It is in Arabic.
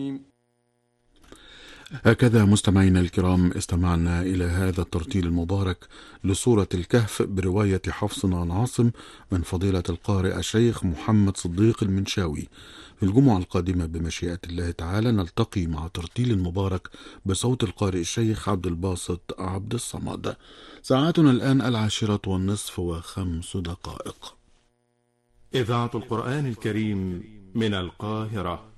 هكذا مستمعينا الكرام استمعنا إلى هذا الترتيل المبارك لسورة الكهف برواية حفص عن عاصم من فضيلة القارئ الشيخ محمد صديق المنشاوي. في الجمعة القادمة بمشيئة الله تعالى نلتقي مع ترتيل مبارك بصوت القارئ الشيخ عبد الباسط عبد الصمد. ساعتنا الآن 10:05. إذاعة القرآن الكريم من القاهرة.